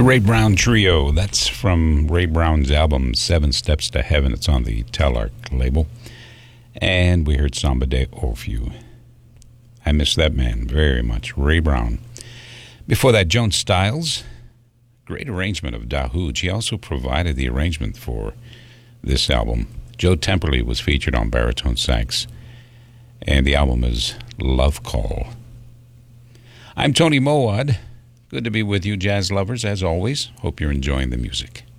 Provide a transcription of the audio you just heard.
The Ray Brown Trio. That's from Ray Brown's album, 7 Steps to Heaven. It's on the Telarc label. And we heard Samba de Orfeo. I miss that man very much, Ray Brown. Before that, Joan Styles. Great arrangement of Dahoud. She also provided the arrangement for this album. Joe Temperley was featured on baritone sax. And the album is Love Call. I'm Tony Mowat. Good to be with you, jazz lovers, as always. Hope you're enjoying the music.